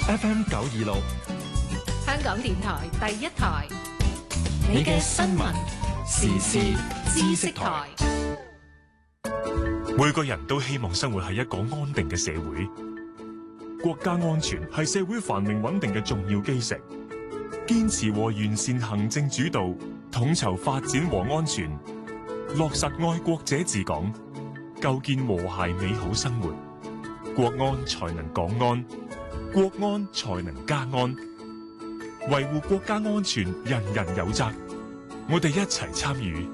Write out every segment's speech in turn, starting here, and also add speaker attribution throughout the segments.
Speaker 1: FM 926，
Speaker 2: 香港電台第一台，
Speaker 1: 你嘅新聞時事知識台。
Speaker 3: 每個人都希望生活喺一個安定嘅社會，國家安全係社會繁榮穩定嘅重要基石。堅持和完善行政主導，統籌發展和安全，落實愛國者治港，構建和諧美好生活，國安才能港安，國安才能家安。維護國家安全，人人有責。我哋一齊參與。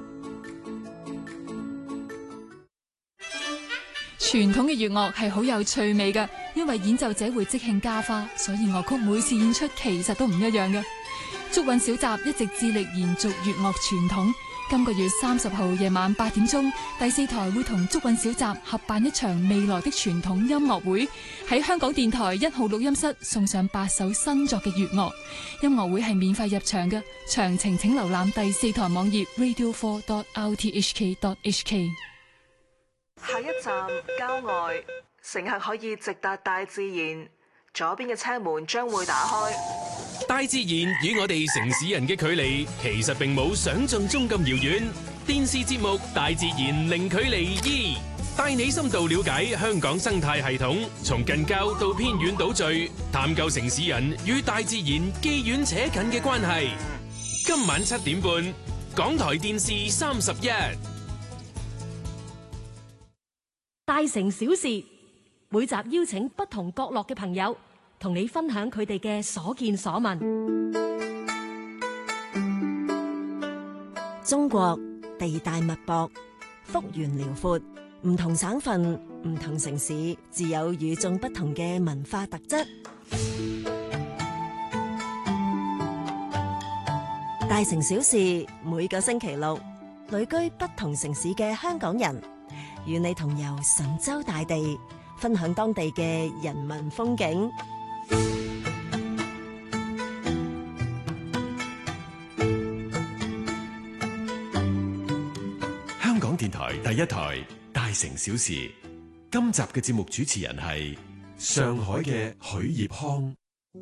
Speaker 4: 傳統嘅粵樂係好有趣味嘅，因為演奏者會即興加花，所以樂曲每次演出其實都唔一樣嘅。竹韻小集一直致力延續粵樂傳統。今個月30號夜晚8點鐘，第4台會同竹韻小集合辦一場未來的傳統音樂會，喺香港電台1號錄音室送上8首新作嘅粵樂。音樂會係免費入場嘅，詳情請瀏覽第4台網頁 radio4.rthk.hk。
Speaker 5: 下一站郊外，乘客可以直達大自然。左邊嘅車門將會打開。
Speaker 6: 大自然與我哋城市人嘅距離，其實並冇想象中咁遙遠。電視節目《大自然零距離2》，帶你深度了解香港生態系統，從近郊到偏遠島嶼，探究城市人與大自然既遠且近嘅關係。今晚7點半，港台電視31。
Speaker 7: 大城小事，每集邀請不同角落嘅朋友，同你分享佢哋嘅所見所聞。
Speaker 8: 中國地大物博，幅員遼闊，唔同省份、唔同城市，自有與眾不同嘅文化特質。大城小事，每個星期六，旅居不同城市嘅香港人，與你同遊神州大地，分享當地嘅人文風景。
Speaker 9: 香港電台第一台《大城小事》，今集嘅節目主持人係上海嘅許業康。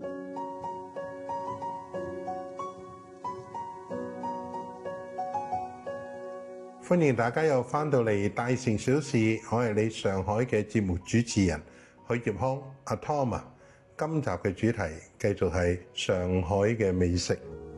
Speaker 10: 歡迎大家又翻到嚟《大城小事》，我係你上海嘅節目主持人許業康阿 Tom 啊。今集嘅主題繼續係上海嘅美食。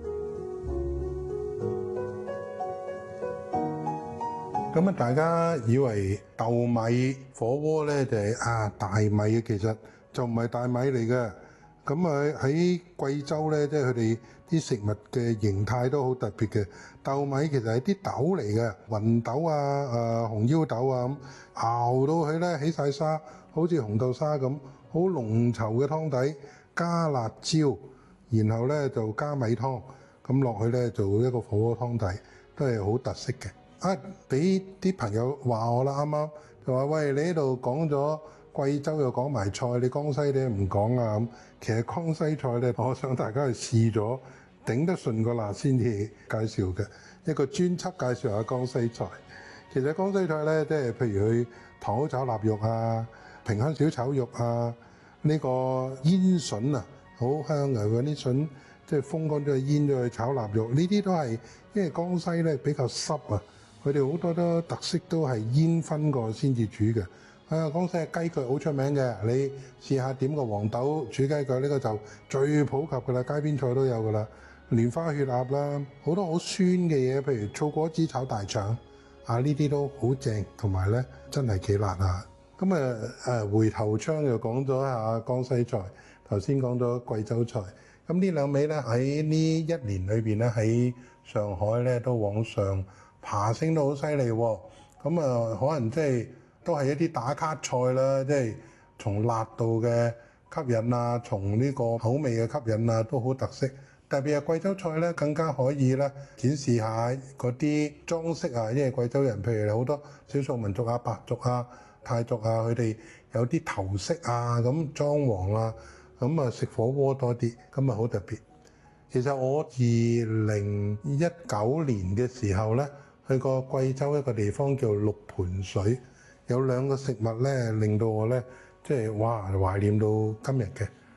Speaker 10: 咁啊，大家以為豆米火鍋咧就係大米嘅，其實就唔係大米嚟嘅。咁啊喺貴州咧，即係佢哋啲食物嘅形態都好特別嘅。豆米其實係啲豆嚟嘅，芸豆啊、紅腰豆啊咁，熬到佢咧起晒沙，好似紅豆沙咁，好濃稠嘅湯底，加辣椒，然後咧就加米湯，咁落去咧做一個火鍋湯底，都係好特色嘅。俾啲朋友話我啦，啱啱就話喂，你呢度講咗貴州又講埋菜，你江西你唔講啊咁。其實江西菜咧，我想大家去試咗，頂得順個辣先至介紹嘅一個專輯介紹下江西菜。其實江西菜咧，即係譬如去糖蒿炒臘肉啊、萍香小炒肉啊，呢個煙筍啊，好香嘅嗰啲筍，即係風乾咗去煙咗去炒臘肉，呢啲都係因為江西咧比較濕啊。佢哋好多都特色都係煙燻過先至煮嘅。江西嘅雞腳好出名嘅，你試下點個黃豆煮雞腳，呢個就最普及㗎啦，街邊菜都有㗎啦。蓮花血鴨啦，好多好酸嘅嘢，譬如醋果子炒大腸呢啲都好正，同埋咧真係幾辣啊！咁回頭窗又講咗下江西菜，頭先講咗貴州菜，咁呢兩味咧喺呢一年裏邊咧喺上海咧都往上爬升都好犀利喎，咁可能即係都係一啲打卡菜啦，即係從辣度嘅吸引啊，從呢個口味嘅吸引啊，都好特色。特別係貴州菜咧，更加可以咧展示下嗰啲裝飾啊，因為貴州人譬如好多少數民族啊、白族啊、泰族啊，佢哋有啲頭飾啊，咁裝潢啊，咁食火鍋多啲，咁好特別。其實我2019年嘅時候咧，去過貴州一個地方叫六盤水，有兩個食物咧令到我咧即係懷念到今日嘅。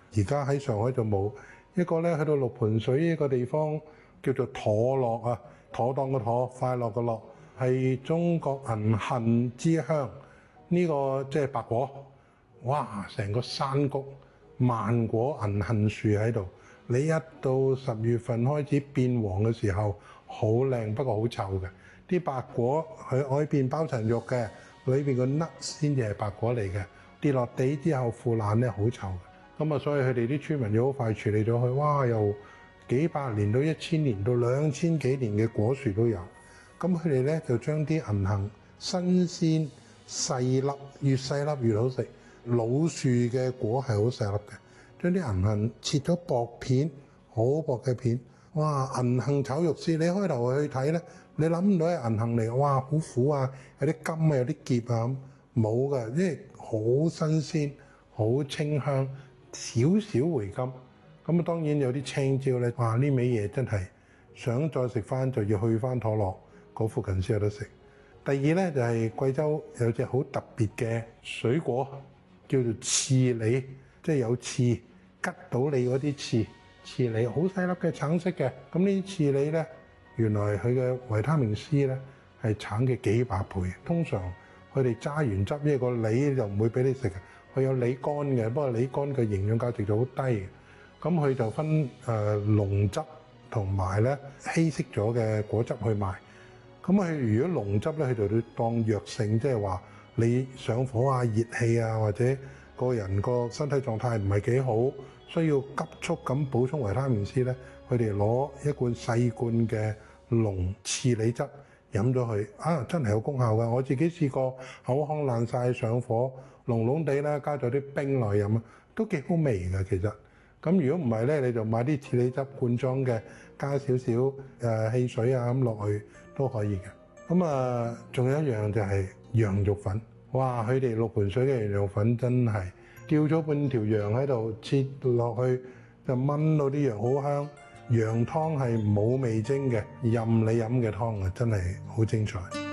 Speaker 10: 而家喺上海就冇。一個咧去到六盤水呢個地方叫做妥樂啊，妥當嘅妥，快樂嘅樂，係中國銀杏之鄉。呢個即係白果，哇！成個山谷萬果銀杏樹喺度。你一到10月份開始變黃嘅時候，好靚，不過好臭嘅。啲白果佢外邊包層肉嘅，裏邊個粒先至係白果嚟嘅。跌落地之後腐爛咧，好臭嘅。咁啊，所以佢哋啲村民要好快處理咗佢。哇！由幾百年到1000年到2000幾年嘅果樹都有。咁佢哋咧就將啲銀杏新鮮細粒，越細粒越好食。老樹嘅果係好細粒嘅。將啲銀杏切咗薄片，好薄嘅片。哇！銀杏炒肉絲，你開頭去睇咧，你諗唔到係銀杏嚟。哇！好苦啊，有啲甘啊，有啲澀啊咁。冇㗎，因為好新鮮，好清香，少少回甘。咁啊，當然有啲青椒咧。哇！呢味嘢真係想再食翻就要去翻妥樂嗰附近先有得食。第二咧就係貴州有隻好特別嘅水果，叫做刺梨。即係有刺，吉到你嗰啲刺梨，好細粒嘅橙色嘅。咁呢啲刺梨咧，原來佢嘅維他命 C 咧係橙嘅幾百倍。通常佢哋揸完汁，呢個梨就唔會俾你食嘅。佢有梨乾嘅，不過梨乾嘅營養價值就好低嘅。咁佢就分濃汁同埋咧稀釋咗嘅果汁去賣。咁佢如果濃汁咧，佢就會當藥性，即係話你上火啊、熱氣啊或者個人個身體狀態唔係幾好，需要急速咁補充維他命 C 咧，佢哋攞一罐細罐嘅濃刺梨汁飲咗佢，啊真係有功效㗎！我自己試過口腔爛晒、上火、濃濃地咧，加咗啲冰來飲啊，都幾好味㗎其實。咁如果唔係咧，你就買啲刺梨汁罐裝嘅，加少少汽水啊咁落去都可以嘅。咁啊，仲有一樣就係羊肉粉。哇！佢哋六盤水嘅羊肉粉真係吊咗半條羊喺度，切落去就炆到啲羊好香。羊湯係冇味精嘅，任你飲嘅湯啊，真係好精彩。